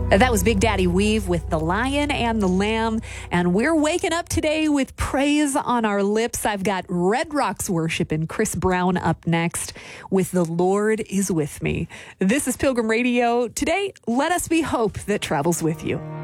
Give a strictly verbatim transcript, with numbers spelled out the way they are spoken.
That was Big Daddy Weave with The Lion and the Lamb. And we're waking up today with praise on our lips. I've got Red Rocks Worship and Chris Brown up next with The Lord is With Me. This is Pilgrim Radio. Today, let us be hope that travels with you.